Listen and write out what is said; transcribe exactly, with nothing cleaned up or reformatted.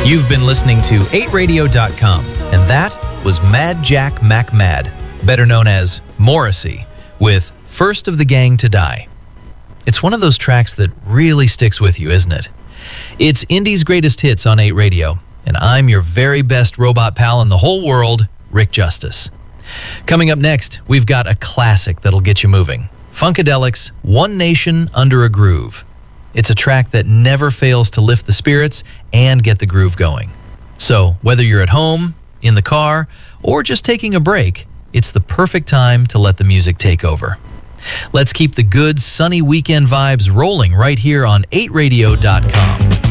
You've been listening to eight radio dot com, and that was Mad Jack MacMad, better known as Morrissey, with First of the Gang to Die. It's one of those tracks that really sticks with you, isn't it? It's Indie's greatest hits on eight Radio, and I'm your very best robot pal in the whole world, Rick Justice. Coming up next, we've got a classic that'll get you moving. Funkadelic's One Nation Under a Groove. It's a track that never fails to lift the spirits and get the groove going. So, whether you're at home, in the car, or just taking a break, it's the perfect time to let the music take over. Let's keep the good, sunny weekend vibes rolling right here on eight radio dot com.